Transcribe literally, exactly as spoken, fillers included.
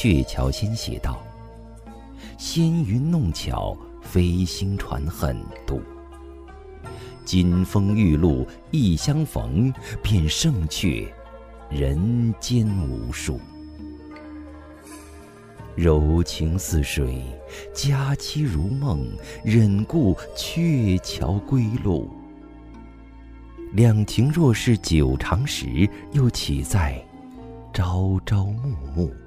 鹊桥仙写道：纤云弄巧，飞星传恨度。金风玉露一相逢，便胜却人间无数。柔情似水，佳期如梦，忍顾鹊桥归路。两情若是久长时，又岂在朝朝暮暮。